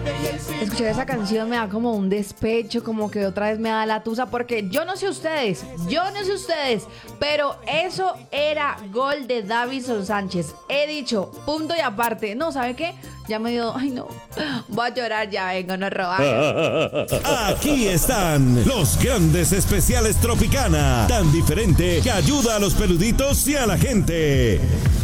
Escuchar esa canción me da como un despecho, como que otra vez me da la tusa, porque yo no sé ustedes, pero eso era gol de Davinson Sánchez. He dicho, punto y aparte. No, ¿sabe qué? Ya me dio, ay no, voy a llorar, ya vengo, no robar. Aquí están los grandes especiales Tropicana, tan diferente que ayuda a los peluditos y a la gente.